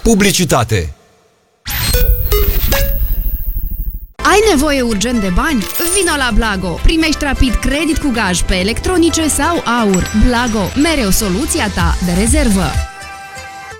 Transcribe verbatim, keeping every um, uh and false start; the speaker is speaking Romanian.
Publicitate. Ai nevoie urgent de bani? Vino la Blago! Primești rapid credit cu gaj pe electronice sau aur. Blago, mereu soluția ta de rezervă!